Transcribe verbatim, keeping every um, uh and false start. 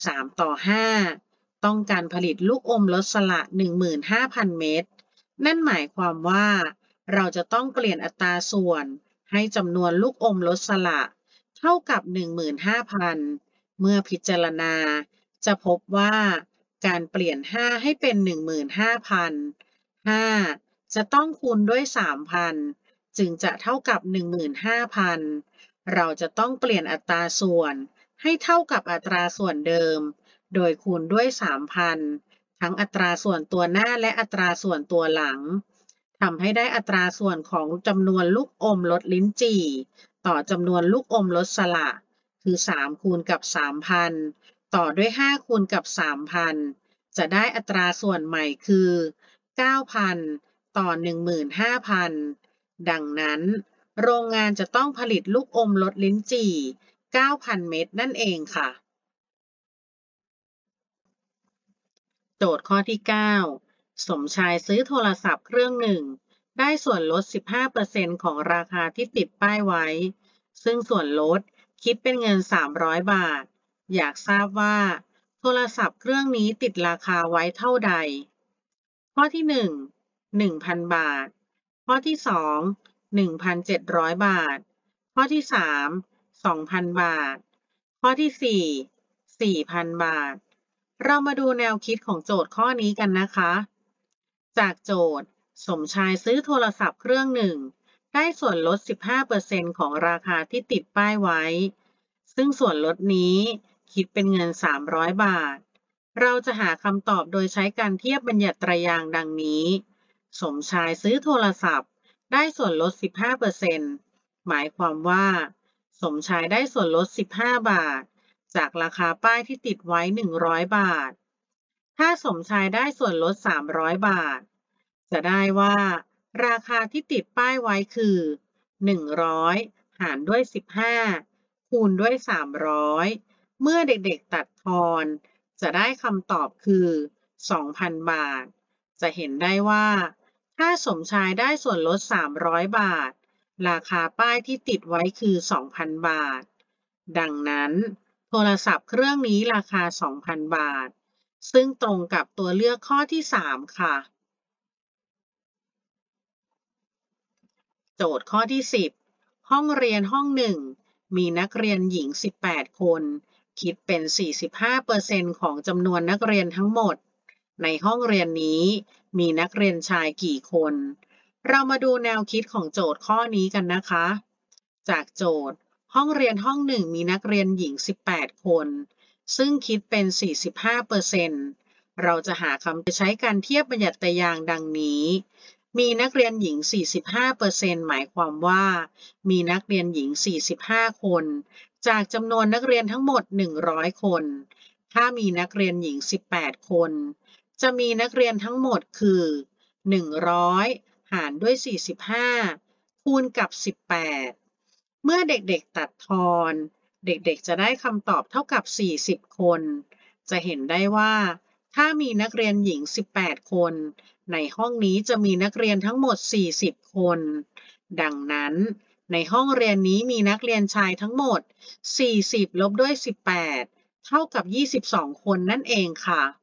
สามต่อห้าต้องการผลิตลูกอมรสสละ หนึ่งหมื่นห้าพัน เม็ดนั่นหมายความว่าเราจะต้องเปลี่ยนอัตราส่วนให้จำนวนลูกอมรสสละเท่ากับ หนึ่งหมื่นห้าพัน เมื่อพิจารณาจะพบว่าการเปลี่ยนห้าให้เป็น หนึ่งหมื่นห้าพัน ห้าจะต้องคูณด้วย สามพัน จึงจะเท่ากับ หนึ่งหมื่นห้าพัน เราจะต้องเปลี่ยนอัตราส่วนให้เท่ากับอัตราส่วนเดิมโดยคูณด้วย สามพัน ทั้งอัตราส่วนตัวหน้าและอัตราส่วนตัวหลังทำให้ได้อัตราส่วนของจำนวนลูกอมรสลิ้นจี่ต่อจำนวนลูกอมรสสละคือสามคูณกับ สามพัน ต่อด้วยห้าคูณกับ สามพัน จะได้อัตราส่วนใหม่คือ เก้าพัน ต่อ หนึ่งหมื่นห้าพัน ดังนั้นโรงงานจะต้องผลิตลูกอมรสลิ้นจี่ เก้าพัน เม็ดนั่นเองค่ะโจทย์ข้อที่ เก้า สมชายซื้อโทรศัพท์เครื่องหนึ่งได้ส่วนลด สิบห้าเปอร์เซ็นต์ ของราคาที่ติดป้ายไว้ ซึ่งส่วนลดคิดเป็นเงิน สามร้อย บาท อยากทราบว่าโทรศัพท์เครื่องนี้ติดราคาไว้เท่าใด ข้อที่ หนึ่ง หนึ่งพัน บาท ข้อที่ สอง หนึ่งพันเจ็ดร้อย บาท ข้อที่ สาม สองพัน บาท ข้อที่ สี่ สี่พัน บาท เรามาดูแนวคิดของโจทย์ข้อนี้กันนะคะ จากโจทย์สมชายซื้อโทรศัพท์เครื่องหนึ่งได้ส่วนลด สิบห้าเปอร์เซ็นต์ ของราคาที่ติดป้ายไว้ ซึ่งส่วนลดนี้คิดเป็นเงิน สามร้อย บาท เราจะหาคำตอบโดยใช้การเทียบบัญญัติไตรยางค์ดังนี้ สมชายซื้อโทรศัพท์ได้ส่วนลด สิบห้าเปอร์เซ็นต์ หมายความว่าสมชายได้ส่วนลด สิบห้า บาท จากราคาป้ายที่ติดไว้ หนึ่งร้อย บาท ถ้าสมชายได้ส่วนลด สามร้อย บาท จะได้ว่าราคาที่ติดป้ายไว้คือ หนึ่งร้อย หารด้วย สิบห้า คูณด้วย สามร้อย เมื่อเด็กๆตัดทอนจะได้คำตอบคือ สองพัน บาท จะเห็นได้ว่าถ้าสมชายได้ส่วนลด สามร้อย บาท ราคาป้ายที่ติดไว้คือ สองพัน บาท ดังนั้นโทรศัพท์เครื่องนี้ราคา สองพัน บาท ซึ่งตรงกับตัวเลือกข้อที่ สาม ค่ะ โจทย์ข้อที่ สิบ ห้องเรียนห้องหนึ่งมีนักเรียนหญิง สิบแปด คน คิดเป็น สี่สิบห้าเปอร์เซ็นต์ ของจำนวนนักเรียนทั้งหมด ในห้องเรียนนี้มีนักเรียนชายกี่คน เรามาดูแนวคิดของโจทย์ข้อนี้กันนะคะ จากโจทย์ห้องเรียนห้องหนึ่งมีนักเรียนหญิง สิบแปด คน ซึ่งคิดเป็น สี่สิบห้าเปอร์เซ็นต์ เราจะหาคำใช้การเทียบบัญญัติไตรยางค์ดังนี้ มีนักเรียนหญิง สี่สิบห้าเปอร์เซ็นต์ หมายความว่ามีนักเรียนหญิง สี่สิบห้า คน จากจำนวนนักเรียนทั้งหมด หนึ่งร้อย คน ถ้ามีนักเรียนหญิง สิบแปด คน จะมีนักเรียนทั้งหมดคือ หนึ่งร้อย หารด้วย สี่สิบห้า คูณกับ สิบแปด เมื่อเด็กๆตัดทอน เด็กๆจะได้คำตอบเท่ากับ สี่สิบ คน จะเห็นได้ว่าถ้ามีนักเรียนหญิง สิบแปด คน ในห้องนี้จะมีนักเรียนทั้งหมด สี่สิบ คน ดังนั้นในห้องเรียนนี้มีนักเรียนชายทั้งหมด สี่สิบ ลบด้วย สิบแปด เท่ากับ ยี่สิบสอง คนนั่นเองค่ะ